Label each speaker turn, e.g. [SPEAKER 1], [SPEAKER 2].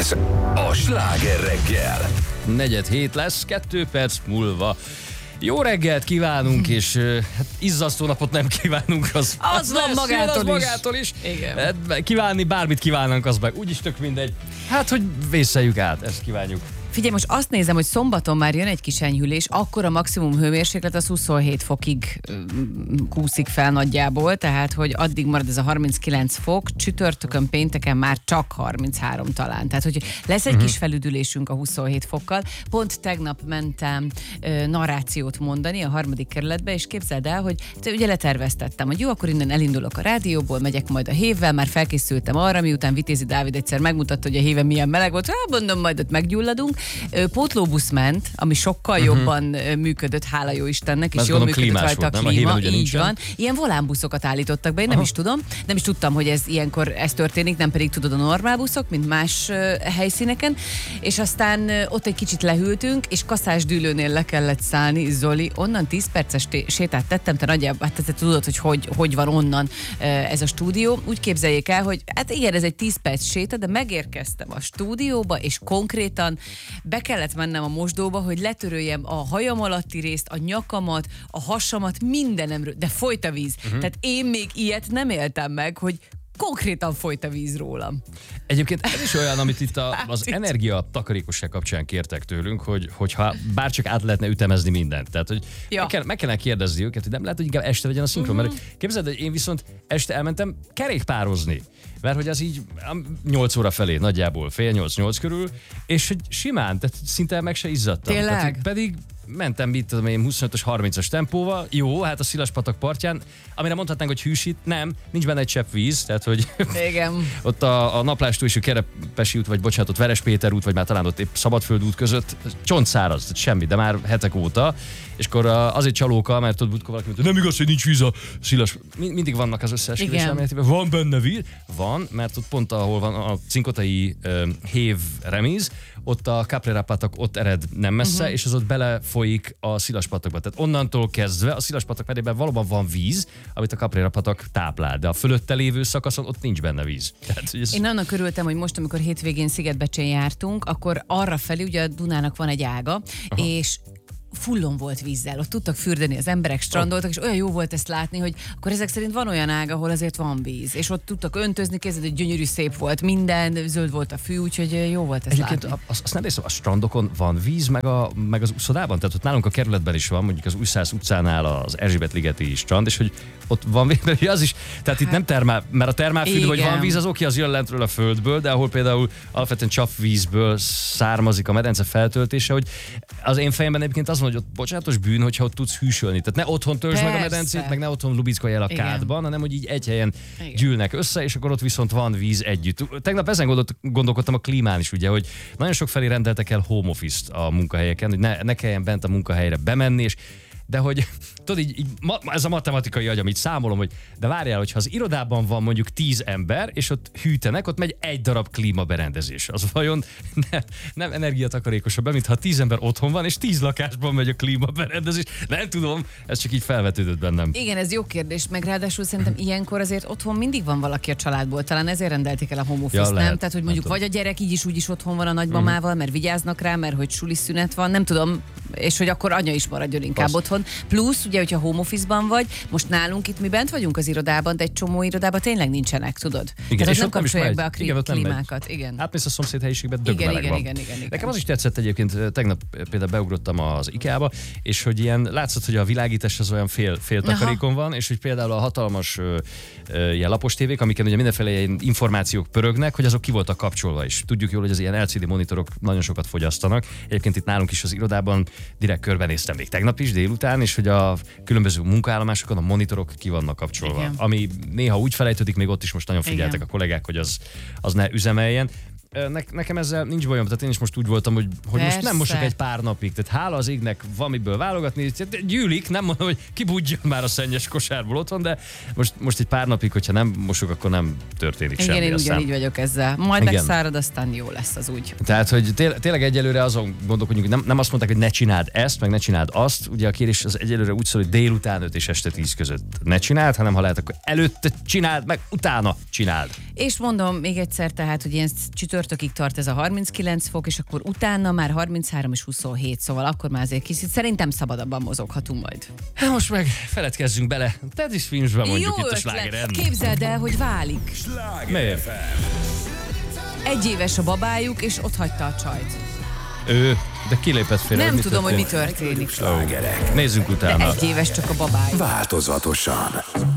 [SPEAKER 1] Ez a Sláger reggel.
[SPEAKER 2] 4:07 lesz, 2 perc múlva. Jó reggelt kívánunk, és hát izzasztó napot nem kívánunk, az
[SPEAKER 3] van magától
[SPEAKER 2] is.
[SPEAKER 3] Igen.
[SPEAKER 2] Kívánni, bármit kívánunk, az meg úgyis tök mindegy. Hát, hogy vészeljük át, ezt kívánjuk.
[SPEAKER 3] Figyelj, most azt nézem, hogy szombaton már jön egy kis enyhülés, akkor a maximum hőmérséklet az 27 fokig kúszik fel nagyjából, tehát hogy addig marad ez a 39 fok, csütörtökön, pénteken már csak 33 talán. Tehát, hogy lesz egy kis felüdülésünk a 27 fokkal. Pont tegnap mentem narrációt mondani a 3. kerületbe, és képzeld el, hogy ugye leterveztettem, hogy jó, akkor innen elindulok a rádióból, megyek majd a Hévvel, már felkészültem arra, miután Vitézi Dávid egyszer megmutatta, hogy a Héve milyen meleg volt, mondom, majd ott meggyulladunk. Pótlóbusz ment, ami sokkal jobban működött, hála jó Istennek, és
[SPEAKER 2] azt
[SPEAKER 3] jól
[SPEAKER 2] gondolom,
[SPEAKER 3] működött rajta
[SPEAKER 2] volt,
[SPEAKER 3] a klíma.
[SPEAKER 2] Így
[SPEAKER 3] nincsen. Van. Ilyen volánbuszokat állítottak be, én nem is tudom. Nem is tudtam, hogy ez ilyenkor ez történik, nem pedig tudod a normál buszok, mint más helyszíneken. És aztán ott egy kicsit lehűltünk, és Kaszás Dűlőnél le kellett szállni, Zoli, onnan 10 perces sétát tettem, te nagyjából, hát te tudod, hogy van onnan ez a stúdió. Úgy képzeljék el, hogy hát igen, ez egy 10 perc séta, de megérkeztem a stúdióba, és konkrétan be kellett mennem a mosdóba, hogy letöröljem a hajam alatti részt, a nyakamat, a hasamat, mindenemről, de folyt a víz. Tehát én még ilyet nem éltem meg, hogy konkrétan folyt a víz rólam.
[SPEAKER 2] Egyébként ez is olyan, amit itt az energia takarékosság kapcsán kértek tőlünk, hogyha bárcsak át lehetne ütemezni mindent. Tehát, hogy meg kellene kérdezni őket, hogy nem lehet, hogy inkább este legyen a szinkron. Mert képzeld, hogy én viszont este elmentem kerékpározni. Mert hogy az így 8 óra felé, nagyjából fél 8 körül, és hogy simán, tehát szinte meg se izzadtam.
[SPEAKER 3] Tényleg?
[SPEAKER 2] Tehát, pedig mentem, mit tudom én, 25-ös, 30-as tempóval. Jó, hát a Szilaspatak partján, amire mondhatnánk, hogy hűsít, nem, nincs benne egy csepp víz, tehát hogy
[SPEAKER 3] igen.
[SPEAKER 2] ott a Naplástól és a Kerepesi út, vagy bocsánat, ott Veres Péter út, vagy már talán ott épp Szabadföld út között csontszáraz, tehát semmi, de már hetek óta. És akkor azért csalóka, mert ott Budko valaki mondta, nem igaz, hogy nincs víz a Szilas. Mindig vannak az összeesküvés elméletében. Van benne víz? Van, mert ott pont ahol van a cinkotai Hév remíz, ott a Caprera-patak ott ered nem messze, és az ott belefolyik a Szilaspatakba. Tehát onnantól kezdve a Szilaspatak medében valóban van víz, amit a Caprera-patak táplál, de a fölötte lévő szakaszon ott nincs benne víz. Tehát,
[SPEAKER 3] Én annak örültem, hogy most, amikor hétvégén Szigetbecsén jártunk, akkor arra felé, ugye a Dunának van egy ága, és fullon volt vízzel, ott tudtak fürdeni az emberek, strandoltak, és olyan jó volt ezt látni, hogy akkor ezek szerint van olyan ág, ahol azért van víz, és ott tudtak öntözni, kezdett, hogy gyönyörű, szép volt minden, zöld volt a fű, úgyhogy jó volt ezt
[SPEAKER 2] látni. Azt nem észre, a strandokon van víz, meg az úszodában, tehát ott nálunk a kerületben is van, mondjuk az Újszász utcánál az Erzsébet-ligeti strand, és hogy ott van víz, mert az is, tehát itt nem termál, mert a termálfürdő, hogy van víz, az oké, az jön lentről a földből, de ahol például alapvetően csapvízből származik a medence feltöltése, hogy az én fejemben egyébként az van, hogy ott bocsánatos bűn, hogyha ott tudsz hűsölni. Tehát ne otthon töltsd meg a medencét, meg ne otthon lubickolj el a kádban, hanem hogy így egy helyen gyűlnek össze, és akkor ott viszont van víz együtt. Tegnap ezen gondolkodtam a klímán is, ugye, hogy nagyon sok felé rendeltek el home office-t a munkahelyeken, hogy ne kelljen bent a munkahelyre bemenni, és de hogy tudod, így ez a matematikai agyam, így számolom, hogy de várjál, hogyha az irodában van mondjuk 10 ember, és ott hűtenek, ott megy egy darab klímaberendezés. Az vajon nem energiatakarékosabb, mintha 10 ember otthon van, és 10 lakásban megy a klímaberendezés. Nem tudom, ez csak így felvetődött bennem.
[SPEAKER 3] Igen, ez jó kérdés, meg ráadásul szerintem ilyenkor azért otthon mindig van valaki a családból, talán ezért rendelték el a home office-t, nem? Tehát, hogy mondjuk vagy a gyerek így is úgy is otthon van a nagymamával, mert vigyáznak rá, mert hogy suli szünet van, nem tudom, és hogy akkor anya is maradjon inkább otthon. Plusz, ugye, hogyha home office-ban vagy, most nálunk itt mi bent vagyunk az irodában, de egy csomó irodában tényleg nincsenek, tudod?
[SPEAKER 2] Igen,
[SPEAKER 3] tehát
[SPEAKER 2] és
[SPEAKER 3] nem kapcsolják be a
[SPEAKER 2] klímákat.
[SPEAKER 3] Igen.
[SPEAKER 2] Átmész a szomszéd helyiségbe, dög meleg van.
[SPEAKER 3] Igen.
[SPEAKER 2] Nekem az is tetszett egyébként, tegnap például beugrottam az IKEA-ba, és hogy ilyen látszott, hogy a világítás az olyan fél takarékon van, és hogy például a hatalmas ilyen lapos tévék, amiken ugye mindenféle ilyen információk pörögnek, hogy azok ki voltak kapcsolva is. Tudjuk jól, hogy az ilyen LCD monitorok nagyon sokat fogyasztanak. Egyébként itt nálunk is az irodában direkt körbenéztem még tegnap is délután, és hogy a különböző munkaállomásokon a monitorok ki vannak kapcsolva. Igen. Ami néha úgy felejtődik, még ott is most nagyon figyeltek a kollégák, hogy az ne üzemeljen. Nekem ezzel nincs bajom, tehát én is most úgy voltam, hogy most nem mosok egy pár napig, tehát hála az égnek van miből válogatni, gyűlik, nem mondom, hogy kibudjon már a szennyes kosárból otthon, de most egy pár napig, hogyha nem mosok, akkor nem történik semmi.
[SPEAKER 3] Igen, én ugyanígy vagyok ezzel. Majd megszárad, aztán jó lesz az úgy.
[SPEAKER 2] Tehát, hogy tényleg egyelőre azon gondolkodjunk, hogy nem azt mondták, hogy ne csináld ezt, meg ne csináld azt, ugye a kérés az egyelőre úgy szól, hogy délután 5 és este 10 között ne csináld, hanem ha lehet, akkor előtte csináld, meg utána csináld.
[SPEAKER 3] És mondom még egyszer, tehát, hogy ilyen csütörtökig tart ez a 39 fok, és akkor utána már 33 és 27, szóval akkor már azért kicsit szerintem szabadabban mozoghatunk majd.
[SPEAKER 2] Hát most meg feledkezzünk bele. Teddy Swingsbe mondjuk
[SPEAKER 3] Jó
[SPEAKER 2] itt a
[SPEAKER 3] ötlet.
[SPEAKER 2] slágeren.
[SPEAKER 3] Képzeld el, hogy válik.
[SPEAKER 2] Miért?
[SPEAKER 3] 1 éves a babájuk, és ott hagyta a csajt.
[SPEAKER 2] Ő, de kilépett félre.
[SPEAKER 3] Nem tudom, hogy mi történik.
[SPEAKER 1] Slágerek.
[SPEAKER 2] Nézzünk
[SPEAKER 3] De
[SPEAKER 2] utána.
[SPEAKER 3] 1 éves csak a babájuk.
[SPEAKER 1] Változatosan.